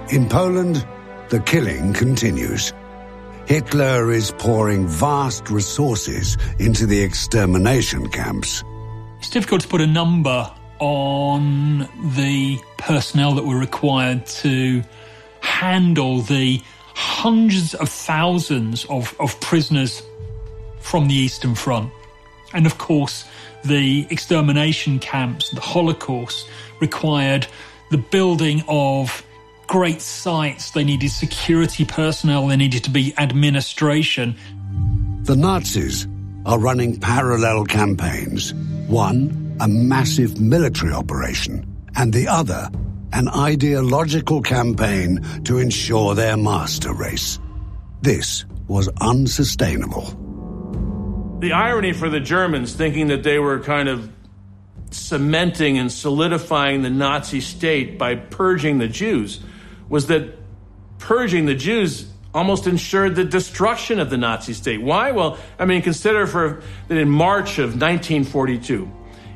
In Poland, the killing continues. Hitler is pouring vast resources into the extermination camps. It's difficult to put a number on the personnel that were required to handle the hundreds of thousands of prisoners from the Eastern Front. And of course, the extermination camps, the Holocaust, required the building of great sites. They needed security personnel. There needed to be administration. The Nazis are running parallel campaigns. One, a massive military operation, and the other, an ideological campaign to ensure their master race. This was unsustainable. The irony for the Germans, thinking that they were kind of cementing and solidifying the Nazi state by purging the Jews, was that purging the Jews almost ensured the destruction of the Nazi state. Why? Well, I mean, consider that in March of 1942,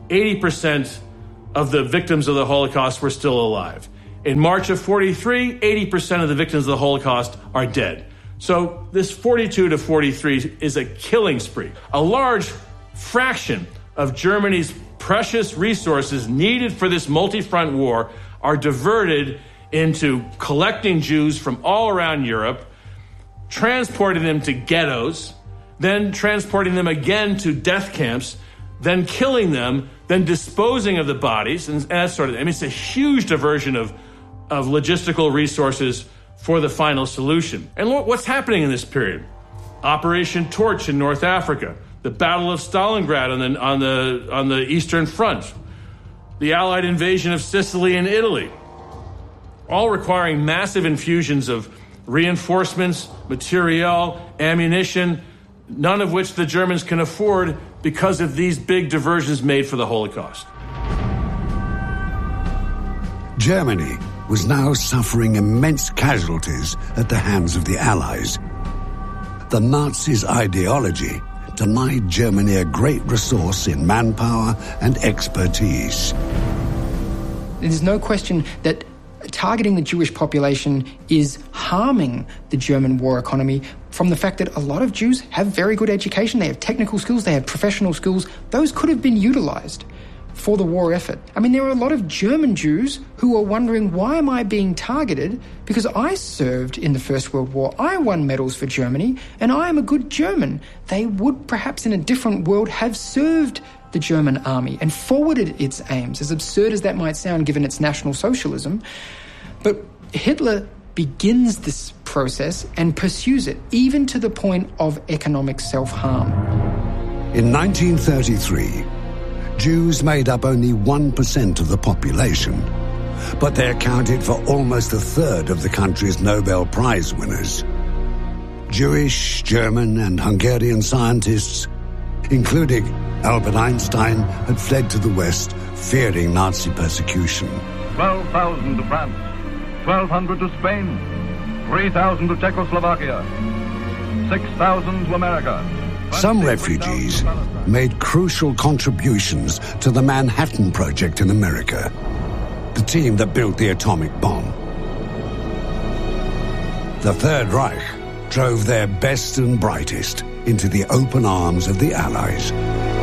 80% of the victims of the Holocaust were still alive. In March of 43, 80% of the victims of the Holocaust are dead. So this 42 to 43 is a killing spree. A large fraction of Germany's precious resources needed for this multi-front war are diverted into collecting Jews from all around Europe, transporting them to ghettos, then transporting them again to death camps, then killing them, then disposing of the bodies, and that sort of thing. I mean, it's a huge diversion of logistical resources for the final solution. And look what's happening in this period. Operation Torch in North Africa, the Battle of Stalingrad on the Eastern Front, the Allied invasion of Sicily and Italy, all requiring massive infusions of reinforcements, materiel, ammunition, none of which the Germans can afford because of these big diversions made for the Holocaust. Germany was now suffering immense casualties at the hands of the Allies. The Nazis' ideology denied Germany a great resource in manpower and expertise. There's no question that targeting the Jewish population is harming the German war economy from the fact that a lot of Jews have very good education, they have technical skills, they have professional skills. Those could have been utilized for the war effort. I mean, there are a lot of German Jews who are wondering, why am I being targeted? Because I served in the First World War, I won medals for Germany, and I am a good German. They would perhaps in a different world have served the German army and forwarded its aims, as absurd as that might sound given its National Socialism. But Hitler begins this process and pursues it, even to the point of economic self-harm. In 1933, Jews made up only 1% of the population, but they accounted for almost a third of the country's Nobel Prize winners. Jewish, German, and Hungarian scientists, including Albert Einstein, had fled to the West, fearing Nazi persecution. 12,000 to France, 1,200 to Spain, 3,000 to Czechoslovakia, 6,000 to America. Some refugees made crucial contributions to the Manhattan Project in America, the team that built the atomic bomb. The Third Reich drove their best and brightest into the open arms of the Allies.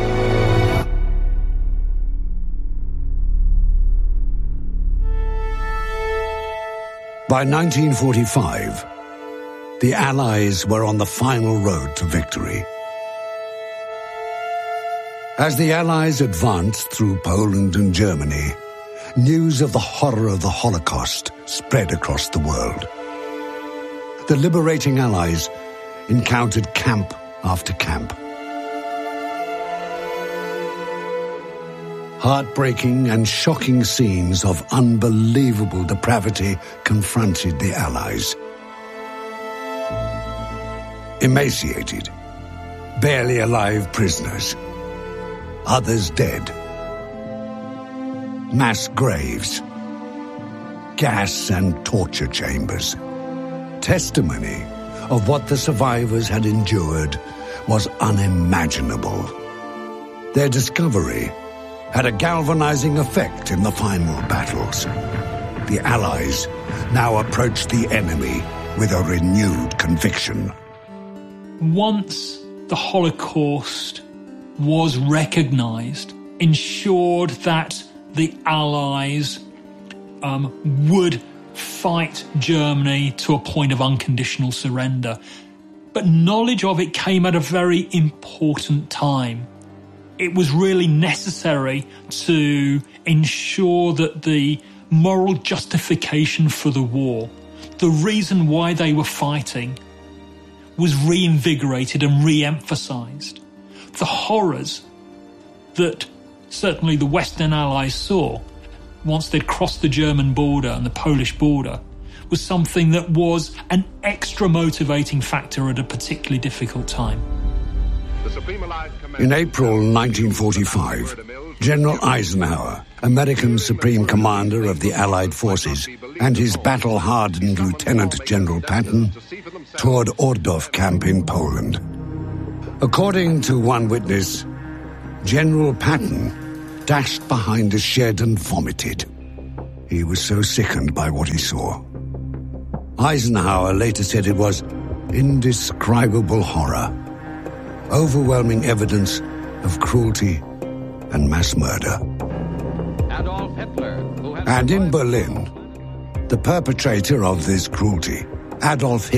By 1945, the Allies were on the final road to victory. As the Allies advanced through Poland and Germany, news of the horror of the Holocaust spread across the world. The liberating Allies encountered camp after camp. Heartbreaking and shocking scenes of unbelievable depravity confronted the Allies. Emaciated, barely alive prisoners, others dead, mass graves, gas and torture chambers. Testimony of what the survivors had endured was unimaginable. Their discovery had a galvanizing effect in the final battles. the Allies now approached the enemy with a renewed conviction. Once the Holocaust was recognised, ensured that the Allies would fight Germany to a point of unconditional surrender. But knowledge of it came at a very important time. It was really necessary to ensure that the moral justification for the war, the reason why they were fighting, was reinvigorated and re-emphasised. The horrors that certainly the Western Allies saw once they'd crossed the German border and the Polish border was something that was an extra motivating factor at a particularly difficult time. In April 1945, General Eisenhower, American Supreme Commander of the Allied forces, and his battle-hardened Lieutenant General Patton toured Ordorf camp in Poland. According to one witness, General Patton dashed behind a shed and vomited. He was so sickened by what he saw. Eisenhower later said it was indescribable horror, overwhelming evidence of cruelty and mass murder. Adolf Hitler, and in Berlin, the perpetrator of this cruelty, Adolf Hitler,